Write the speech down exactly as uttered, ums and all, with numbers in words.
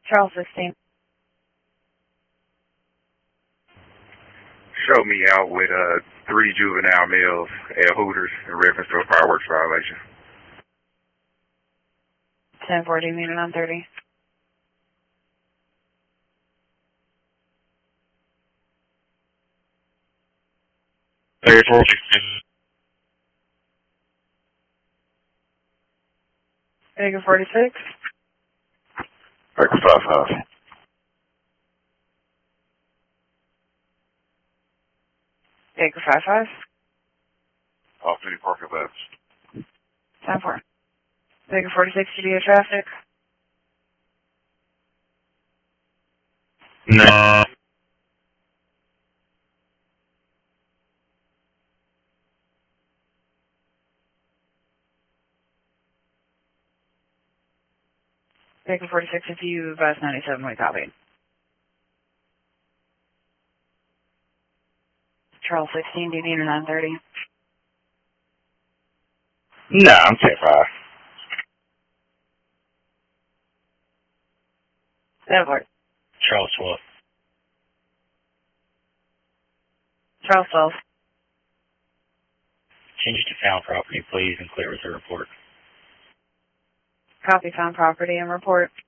Charles sixteen. Show me out with uh three juvenile males at Hooters in reference to a fireworks violation. ten forty, meter nine thirty. Hey, forty. Baker forty-six. Baker five five. Baker five five. Off duty parking lots. ten four. Baker forty-six, G D O traffic. No. Baker forty-six, if you advise ninety-seven, we copied. Charles sixteen, D D to nine thirty. No, I'm ten five. Edward. Charles twelve. Charles twelve. Change it to found property, please, and clear with the report. Copy found property and report.